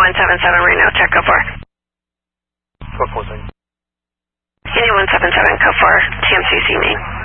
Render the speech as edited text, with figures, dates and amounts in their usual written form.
177 Reno, check code 4. What was it? Union 177, code 4, TMCC main.